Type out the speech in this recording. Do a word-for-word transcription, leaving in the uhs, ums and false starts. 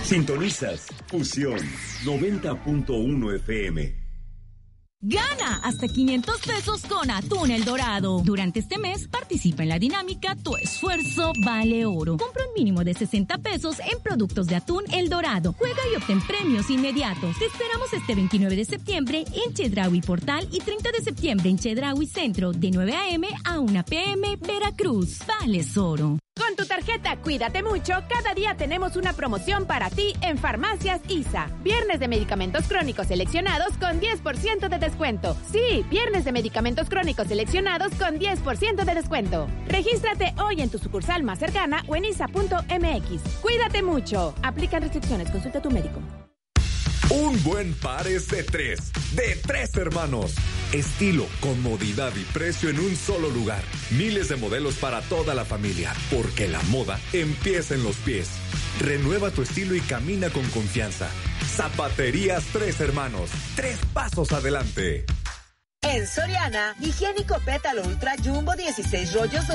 Sintonizas Fusión noventa punto uno F M. Gana hasta quinientos pesos con Atún El Dorado. Durante este mes participa en la dinámica Tu Esfuerzo Vale Oro. Compra un mínimo de sesenta pesos en productos de Atún El Dorado. Juega y obtén premios inmediatos. Te esperamos este veintinueve de septiembre en Chedraui Portal y treinta de septiembre en Chedraui Centro de nueve a eme a una pe eme Veracruz. Vales Oro. Con tu tarjeta Cuídate Mucho, cada día tenemos una promoción para ti en Farmacias I S A. Viernes de medicamentos crónicos seleccionados con diez por ciento de descuento. Sí, viernes de medicamentos crónicos seleccionados con diez por ciento de descuento. Regístrate hoy en tu sucursal más cercana o en isa punto eme equis. Cuídate Mucho. Aplican restricciones. Consulta a tu médico. Un buen par es de tres, de tres hermanos. Estilo, comodidad y precio en un solo lugar. Miles de modelos para toda la familia, porque la moda empieza en los pies. Renueva tu estilo y camina con confianza. Zapaterías Tres Hermanos, tres pasos adelante. En Soriana, higiénico pétalo ultra jumbo dieciséis rollos